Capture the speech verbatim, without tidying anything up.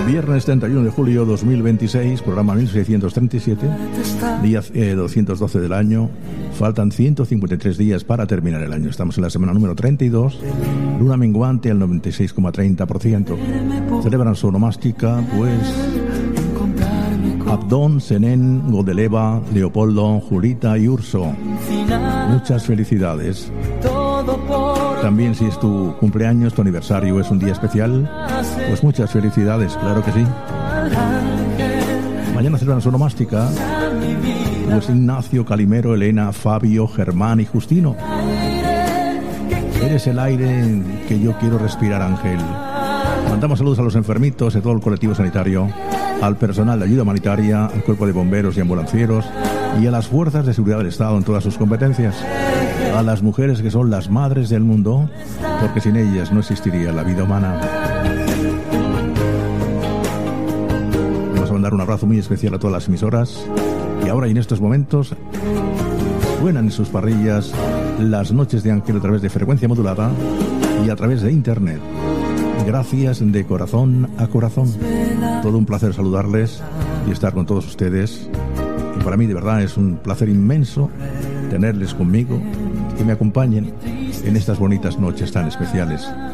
Viernes treinta y uno de julio dos mil veintiséis, programa mil seiscientos treinta y siete, día eh, doscientos doce del año. Faltan ciento cincuenta y tres días para terminar el año. Estamos en la semana número treinta y dos, luna menguante al noventa y seis coma treinta por ciento. Celebran su onomástica, pues, Abdón, Senén, Godeleva, Leopoldo, Julita y Urso. Muchas felicidades. También, si es tu cumpleaños, tu aniversario, es un día especial, pues muchas felicidades, claro que sí. Mañana celebran su onomástica, pues Ignacio, Calimero, Elena, Fabio, Germán y Justino. Eres el aire que yo quiero respirar, Ángel. Mandamos saludos a los enfermitos de todo el colectivo sanitario, al personal de ayuda humanitaria, al cuerpo de bomberos y ambulancieros y a las fuerzas de seguridad del Estado en todas sus competencias. A las mujeres que son las madres del mundo, porque sin ellas no existiría la vida humana. Vamos a mandar un abrazo muy especial a todas las emisoras que ahora y en estos momentos suenan en sus parrillas las noches de Ángel a través de frecuencia modulada y a través de internet. Gracias de corazón a corazón. Todo un placer saludarles y estar con todos ustedes. Y para mí de verdad es un placer inmenso tenerles conmigo, que me acompañen en estas bonitas noches tan especiales.